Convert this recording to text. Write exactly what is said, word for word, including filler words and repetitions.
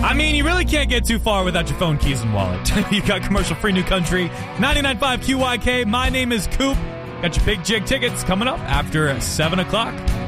I mean, you really can't get too far without your phone, keys, and wallet. You got commercial-free New Country, ninety-nine point five Q Y K. My name is Coop. Got your Big Jig tickets coming up after seven o'clock.